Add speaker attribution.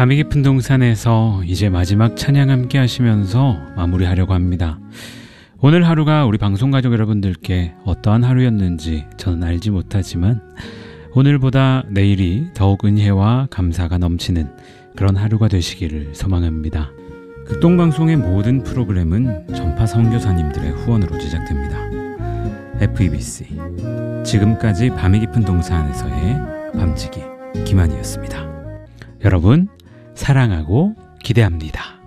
Speaker 1: 밤이 깊은 동산에서 이제 마지막 찬양 함께 하시면서 마무리하려고 합니다. 오늘 하루가 우리 방송가족 여러분들께 어떠한 하루였는지 저는 알지 못하지만 오늘보다 내일이 더욱 은혜와 감사가 넘치는 그런 하루가 되시기를 소망합니다. 극동방송의 모든 프로그램은 전파 선교사님들의 후원으로 제작됩니다. FEBC 지금까지 밤이 깊은 동산에서의 밤지기 김한이었습니다. 여러분 사랑하고 기대합니다.